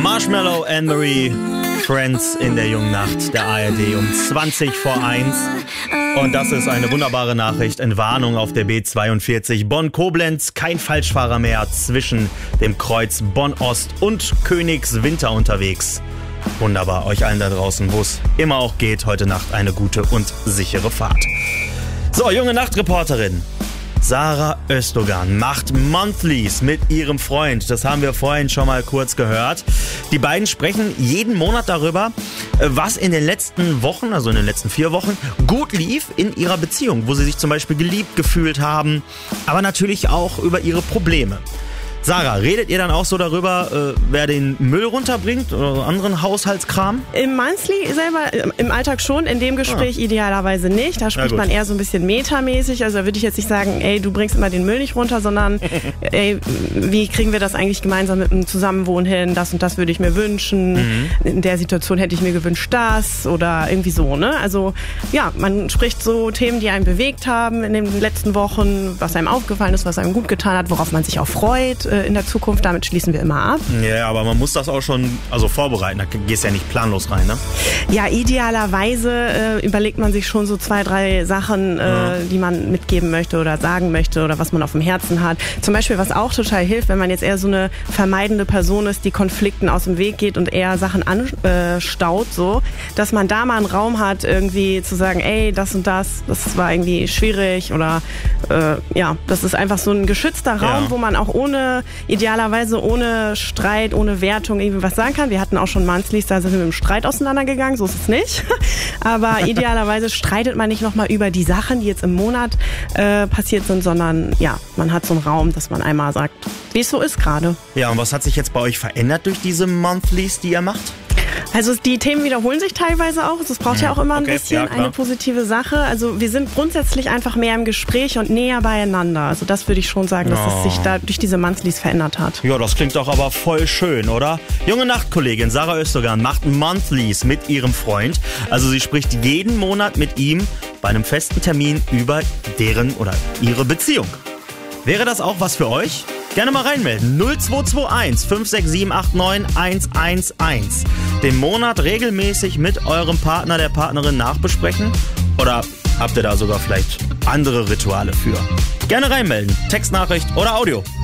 Marshmello, Anne-Marie, Friends in der jungen Nacht der ARD um 20:01. Und das ist eine wunderbare Nachricht. Entwarnung auf der B42 Bonn-Koblenz. Kein Falschfahrer mehr zwischen dem Kreuz Bonn-Ost und Königswinter unterwegs. Wunderbar, euch allen da draußen, wo es immer auch geht, heute Nacht eine gute und sichere Fahrt. So, junge Nachtreporterin Sarah Özdogan macht Monthlies mit ihrem Freund. Das haben wir vorhin schon mal kurz gehört. Die beiden sprechen jeden Monat darüber, was in den letzten Wochen, also in den letzten 4 Wochen, gut lief in ihrer Beziehung, wo sie sich zum Beispiel geliebt gefühlt haben, aber natürlich auch über ihre Probleme. Sarah, redet ihr dann auch so darüber, wer den Müll runterbringt oder anderen Haushaltskram? Im Monthly selber, im Alltag schon, in dem Gespräch idealerweise nicht. Da spricht man eher so ein bisschen metamäßig. Also da würde ich jetzt nicht sagen, ey, du bringst immer den Müll nicht runter, sondern ey, wie kriegen wir das eigentlich gemeinsam mit einem Zusammenwohnen hin? Das und das würde ich mir wünschen. In der Situation hätte ich mir gewünscht das oder irgendwie so, ne? Also ja, man spricht so Themen, die einen bewegt haben in den letzten Wochen, was einem aufgefallen ist, was einem gut getan hat, worauf man sich auch freut in der Zukunft. Damit schließen wir immer ab. Ja, aber man muss das auch schon vorbereiten. Da gehst du ja nicht planlos rein, ne? Ja, idealerweise überlegt man sich schon so 2, 3 Sachen, die man mitgeben möchte oder sagen möchte oder was man auf dem Herzen hat. Zum Beispiel, was auch total hilft, wenn man jetzt eher so eine vermeidende Person ist, die Konflikten aus dem Weg geht und eher Sachen anstaut, so, dass man da mal einen Raum hat, irgendwie zu sagen, ey, das und das war irgendwie schwierig oder ja, das ist einfach so ein geschützter Raum, wo man auch idealerweise ohne Streit, ohne Wertung irgendwie was sagen kann. Wir hatten auch schon Monthlies, da sind wir mit dem Streit auseinandergegangen, so ist es nicht. Aber idealerweise streitet man nicht nochmal über die Sachen, die jetzt im Monat passiert sind, sondern ja, man hat so einen Raum, dass man einmal sagt, wie es so ist gerade. Ja, und was hat sich jetzt bei euch verändert durch diese Monthlies, die ihr macht? Also die Themen wiederholen sich teilweise auch. Es braucht ja auch immer ein bisschen eine positive Sache. Also wir sind grundsätzlich einfach mehr im Gespräch und näher beieinander. Also das würde ich schon sagen, dass es sich da durch diese Monthlies verändert hat. Ja, das klingt doch aber voll schön, oder? Junge Nachtkollegin Sarah Özdogan macht Monthlies mit ihrem Freund. Also sie spricht jeden Monat mit ihm bei einem festen Termin über deren oder ihre Beziehung. Wäre das auch was für euch? Gerne mal reinmelden. 0221 56789 111. Den Monat regelmäßig mit eurem Partner, der Partnerin nachbesprechen? Oder habt ihr da sogar vielleicht andere Rituale für? Gerne reinmelden. Textnachricht oder Audio.